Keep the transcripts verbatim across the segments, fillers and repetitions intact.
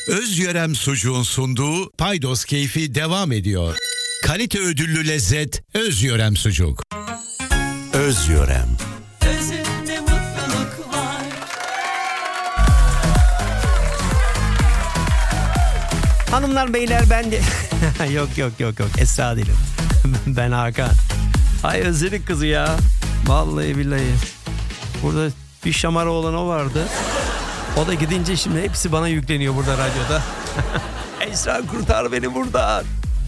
Özyörem Sucuğun sunduğu Paydos Keyfi devam ediyor. Kalite ödüllü lezzet Özyörem Sucuk. Özyörem. Özünde mutluluk var. Hanımlar beyler ben de... yok yok yok yok Esra değilim. Ben Hakan. Ay özledik kızı ya. Vallahi billahi. Burada bir şamara olan o vardı. O da gidince şimdi hepsi bana yükleniyor burada radyoda. Esra kurtar beni buradan.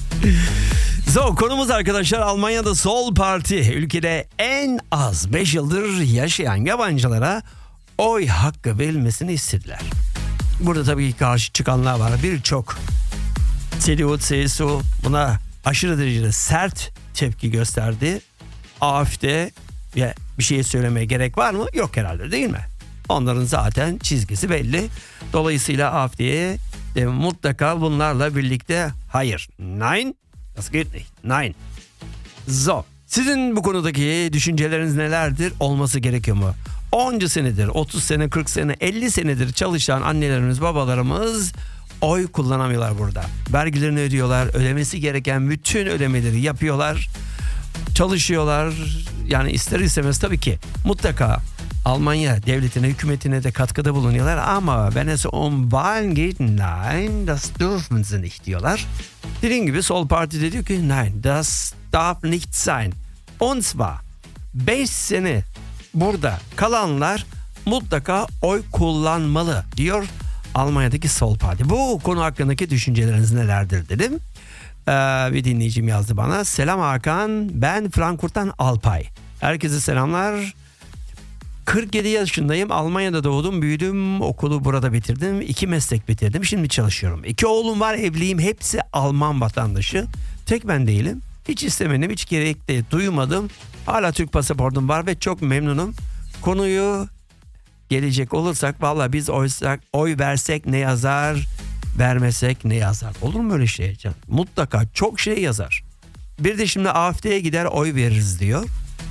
So, konumuz arkadaşlar Almanya'da Sol Parti ülkede en az beş yıldır yaşayan yabancılara oy hakkı verilmesini istediler. Burada tabii ki karşı çıkanlar var. Birçok C D U, C S U buna aşırı derecede sert tepki gösterdi. A F D ya bir şey söylemeye gerek var mı? Yok herhalde değil mi? Onların zaten çizgisi belli. Dolayısıyla A F D'ye de mutlaka bunlarla birlikte hayır. Nein. Das geht nicht. Nein. So. Sizin bu konudaki düşünceleriniz nelerdir? Olması gerekiyor mu? onca senedir, otuz sene, kırk sene, elli senedir çalışan annelerimiz, babalarımız oy kullanamıyorlar burada. Vergilerini ödüyorlar. Ödemesi gereken bütün ödemeleri yapıyorlar. Çalışıyorlar. Yani ister istemez tabii ki mutlaka Almanya devletine, hükümetine de katkıda bulunuyorlar ama wenn es um Wahlen geht, nein, das dürfen sie nicht diyorlar. Dediğim gibi Sol Parti de diyor ki nein, das darf nicht sein. Und zwar beş sene burada kalanlar mutlaka oy kullanmalı diyor Almanya'daki Sol Parti. Bu konu hakkındaki düşünceleriniz nelerdir dedim. Ee, bir dinleyicim yazdı bana. Selam Hakan, ben Frankfurt'tan Alpay. Herkese selamlar. kırk yedi yaşındayım. Almanya'da doğdum, büyüdüm, okulu burada bitirdim. İki meslek bitirdim. Şimdi çalışıyorum. İki oğlum var, evliyim. Hepsi Alman vatandaşı. Tek ben değilim. Hiç istemedim, hiç gerek de duymadım. Hala Türk pasaportum var ve çok memnunum. Konuyu gelecek olursak vallahi biz oysak, oy versek ne yazar, vermesek ne yazar? Olur mu öyle şey canım? Mutlaka çok şey yazar. Bir de şimdi A F D'ye gider oy veririz diyor.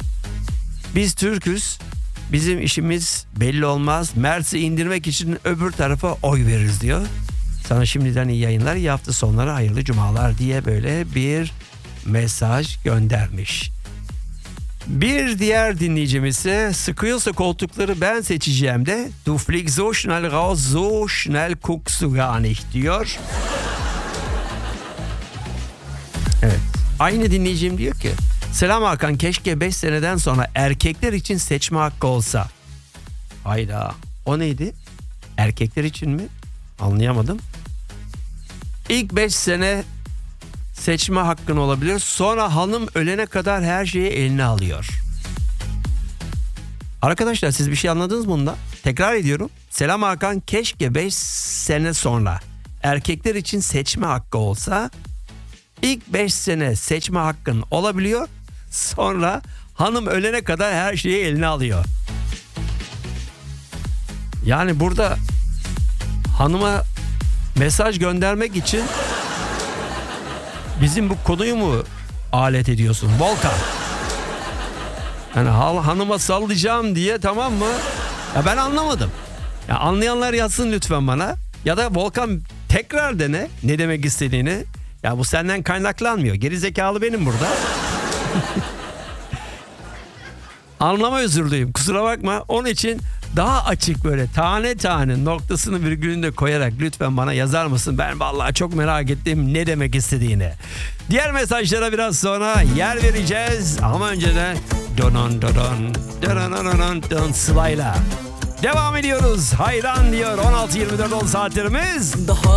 Biz Türk'üz. Bizim işimiz belli olmaz. Mersi indirmek için öbür tarafa oy veririz diyor. Sana şimdiden iyi yayınlar, iyi hafta sonları, hayırlı cumalar diye böyle bir mesaj göndermiş. Bir diğer dinleyicimiz ise sıkıyorsa koltukları ben seçeceğim de du fliegst so schnell raus, so schnell guckst du gar nicht diyor. Evet. Aynı dinleyicim diyor ki selam Hakan, keşke beş seneden sonra erkekler için seçme hakkı olsa. Hayda, o neydi? Erkekler için mi? Anlayamadım. İlk beş sene seçme hakkın olabilir. Sonra hanım ölene kadar her şeyi eline alıyor. Arkadaşlar siz bir şey anladınız mı bunda? Tekrar ediyorum. Selam Hakan, keşke beş sene sonra erkekler için seçme hakkı olsa. İlk beş sene seçme hakkın olabiliyor. Sonra hanım ölene kadar her şeyi eline alıyor. Yani burada hanıma mesaj göndermek için bizim bu konuyu mu alet ediyorsun Volkan? Yani hanıma sallayacağım diye, tamam mı? Ya ben anlamadım. Ya anlayanlar yazsın lütfen bana. Ya da Volkan tekrar dene ne demek istediğini. Ya bu senden kaynaklanmıyor. Gerizekalı benim burada. Anlama özürlüyüm. Kusura bakma. Onun için daha açık böyle tane tane noktasını virgülünü de koyarak lütfen bana yazar mısın? Ben vallahi çok merak ettim ne demek istediğini. Diğer mesajlara biraz sonra yer vereceğiz. Ama önceden donon donon donon donon Sıla'yla devam ediyoruz. Hayran diyor. on altı yirmi dört on saatlerimiz. Daha